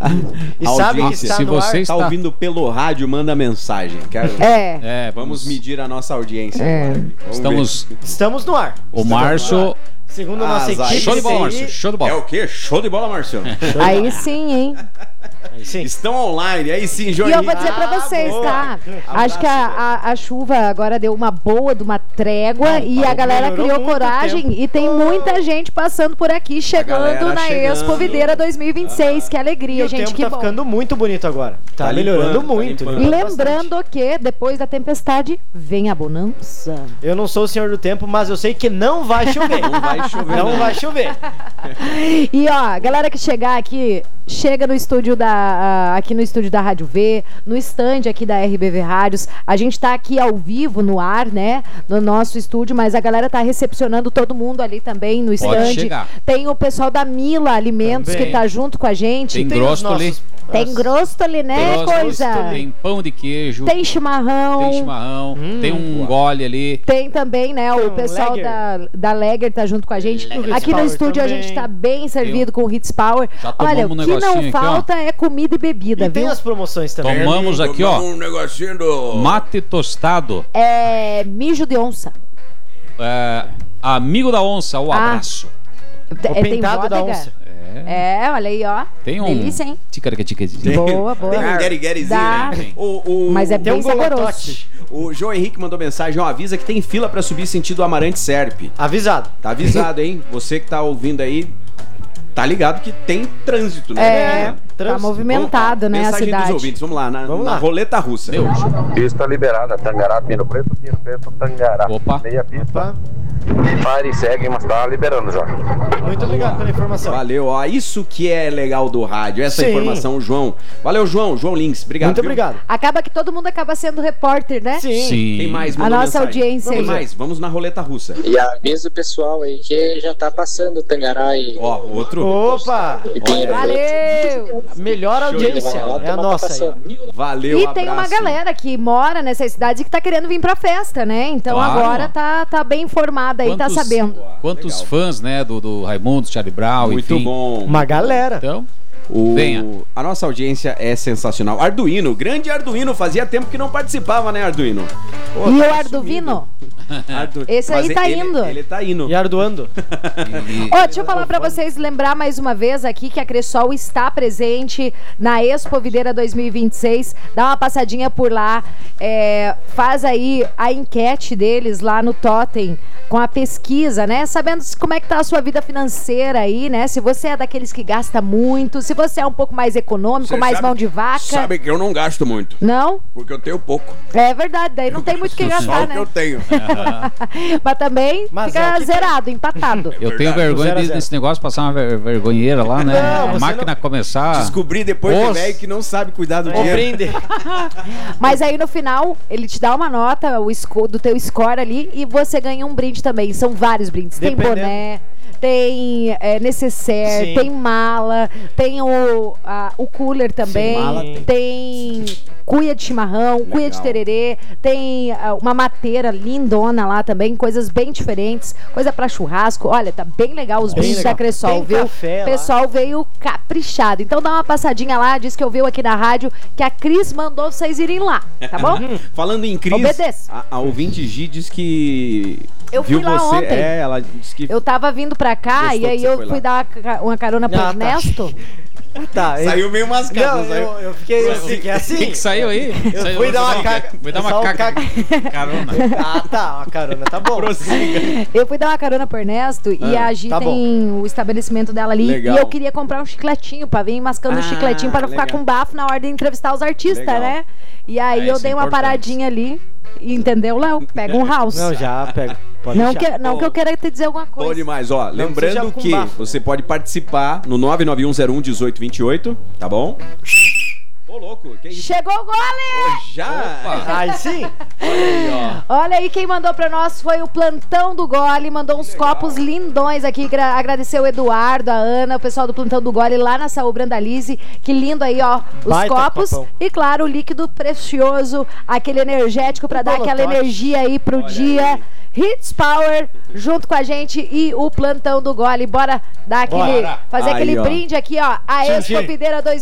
E sabe que está se no você ar? está ouvindo pelo rádio, manda mensagem. Vamos medir a nossa audiência agora. Estamos no ar. O Márcio... Segundo a nossa equipe. Show de bola, Márcio. Show de bola. É o quê? Show de bola, Márcio. Aí sim, hein? Aí sim. Estão online, aí sim, João. E eu vou dizer pra vocês, tá? Acho que a chuva agora deu uma boa, de uma trégua, e a galera criou coragem e tem muita gente passando por aqui, chegando na Expo Videira 2026. Que alegria, gente. O tempo que tá bom. ficando muito bonito agora. Tá melhorando muito. Lembrando que depois da tempestade vem a bonança. Eu não sou o senhor do tempo, mas eu sei que não vai chover. Não vai chover. Não vai chover. E ó, galera que chegar aqui, chega no estúdio aqui no estúdio da Rádio V, no stand aqui da RBV Rádios. A gente tá aqui ao vivo, no ar, né? No nosso estúdio, mas a galera tá recepcionando todo mundo ali também no stand. Pode chegar. Tem o pessoal da Mila Alimentos também, que tá junto com a gente. Tem Gróstoli. Tem Gróstoli, né, coisa? Tem pão de queijo. Tem chimarrão. Tem um gole ali. Tem também, né, o pessoal da Lager tá junto com a gente. Aqui no estúdio também. A gente tá bem servido com o Hits Power. Olha, o que não falta é comida e bebida, viu? Tem as promoções também. Tomamos aqui, ó, um negocinho do... mate tostado. É mijo de onça. Amigo da onça, o abraço. O pintado da onça. Olha aí, ó. Tem um... delícia, hein? Boa. Boa. Tem um gueriguerizinho, né? Mas é bem saboroso. O João Henrique mandou mensagem, ó, avisa que tem fila pra subir sentido Amarante Serpe. Avisado. Tá avisado, hein? Você que tá ouvindo aí, tá ligado que tem trânsito, né? Tá movimentado, né, a cidade. Mensagem dos ouvintes, vamos lá, na roleta russa. Pista liberada, Tangará, Pino Preto, Tangará. Opa. Meia pista. Pare e segue, mas tá liberando já. Muito obrigado pela informação. Valeu, ó, isso que é legal do rádio, essa informação, João. Valeu, João Lins, obrigado. Muito obrigado. Acaba que todo mundo acaba sendo repórter, né? Sim. Tem mais, a nossa mensagem. audiência. Tem mais, vamos na roleta russa. E avisa o pessoal aí que já tá passando o Tangará e... Ó, outro. Opa! Valeu! Melhor audiência, é a nossa aí. Valeu, E tem uma galera que mora nessas cidades e que tá querendo vir pra festa, né? Então agora tá bem informada aí, tá sabendo. Quantos fãs, né, do Raimundo, Charlie Brown, muito enfim. Bom. Uma galera. Então... A nossa audiência é sensacional. Arduino, grande Arduino, fazia tempo que não participava, né, Arduino? Pô, e o Arduvino? Esse aí tá indo. Ele tá indo. E arduando. Deixa eu falar pra vocês, lembrar mais uma vez aqui que a Cressol está presente na Expo Videira 2026. Dá uma passadinha por lá. Faz aí a enquete deles lá no Totem com a pesquisa, né? Sabendo como é que tá a sua vida financeira aí, né? Se você é daqueles que gasta muito, se você é um pouco mais econômico, mais mão de vaca. Sabe que eu não gasto muito. Não? Porque eu tenho pouco. É verdade, daí não tem muito o que gastar, só né? que eu tenho. Mas também fica zerado, empatado. Eu tenho vergonha desse negócio, passar uma vergonheira lá, né? A máquina começar... Descobri depois de velho que não sabe cuidar do dinheiro. Mas aí no final, ele te dá uma nota do teu score ali e você ganha um brinde também. São vários brindes. Tem boné, tem necessaire, tem mala, tem o cooler também, tem cuia de chimarrão, cuia de tererê, tem uma mateira lindona lá também, coisas bem diferentes, coisa pra churrasco. Olha, tá bem legal os brindes da Cressol, viu? O pessoal veio caprichado. Então dá uma passadinha lá, diz que eu vi aqui na rádio que a Cris mandou vocês irem lá, tá bom? Falando em Cris, a ouvinte Gi diz que... Eu fui lá ontem. Ela disse que... Eu tava vindo pra cá e aí eu fui dar uma carona pro Ernesto. Tá, saiu meio mascado. Não, eu fiquei assim, que é assim. O que saiu aí? Eu fui dar uma carona. Uma carona, tá bom. Prossiga. Eu fui dar uma carona pro Ernesto e a Gi tem o estabelecimento dela ali. Legal. E eu queria comprar um chicletinho pra vir mascando um chicletinho pra não ficar com bafo na hora de entrevistar os artistas, né? E aí eu dei uma paradinha ali. Entendeu, Léo? Pega um house. Não, já pega. Não que eu queira te dizer alguma coisa. Bom demais, ó. Lembrando que você pode participar no 991011828, tá bom? Ô, louco, que isso? Chegou o gole! Já? Aí sim! Olha aí, ó. Olha aí, quem mandou pra nós foi o Plantão do Gole, mandou uns copos lindões aqui, agradecer o Eduardo, a Ana, o pessoal do Plantão do Gole lá na Saúl Brandalize, que lindo aí, ó, os copos e claro, o líquido precioso, aquele energético pra dar aquela energia aí pro dia. Hits Power junto com a gente e o Plantão do Gole. Bora dar fazer aquele brinde aqui, ó, a Expo Videira 2026.